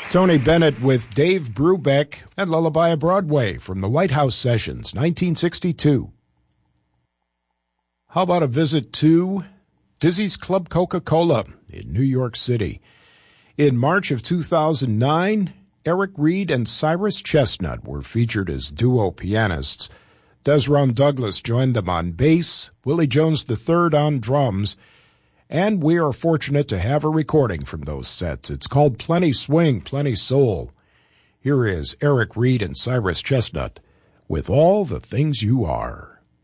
Tony Bennett with Dave Brubeck and Lullaby of Broadway from the White House Sessions, 1962. How about a visit to Dizzy's Club Coca-Cola in New York City? In March of 2009, Eric Reed and Cyrus Chestnut were featured as duo pianists. Desron Douglas joined them on bass, Willie Jones III on drums, and we are fortunate to have a recording from those sets. It's called Plenty Swing, Plenty Soul. Here is Eric Reed and Cyrus Chestnut with All the Things You Are.